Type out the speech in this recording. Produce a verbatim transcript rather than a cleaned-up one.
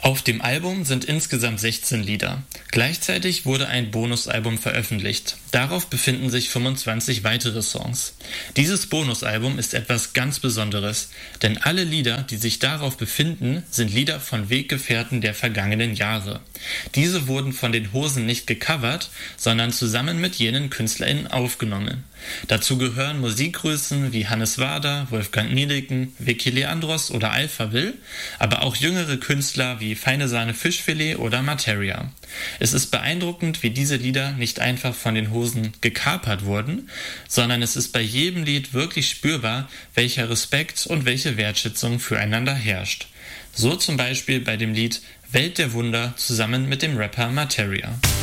Auf dem Album sind insgesamt sechzehn Lieder. Gleichzeitig wurde ein Bonusalbum veröffentlicht. Darauf befinden sich fünfundzwanzig weitere Songs. Dieses Bonusalbum ist etwas ganz Besonderes, denn alle Lieder, die sich darauf befinden, sind Lieder von Weggefährten der vergangenen Jahre. Diese wurden von den Hosen nicht gecovert, sondern zusammen mit jenen KünstlerInnen aufgenommen. Dazu gehören Musikgrößen wie Hannes Wader, Wolfgang Niedecken, Vicky Leandros oder Alphaville, aber auch jüngere Künstler wie Feine Sahne Fischfilet oder Materia. Es ist beeindruckend, wie diese Lieder nicht einfach von den Hosen gekapert wurden, sondern es ist bei jedem Lied wirklich spürbar, welcher Respekt und welche Wertschätzung füreinander herrscht. So zum Beispiel bei dem Lied Welt der Wunder zusammen mit dem Rapper Materia.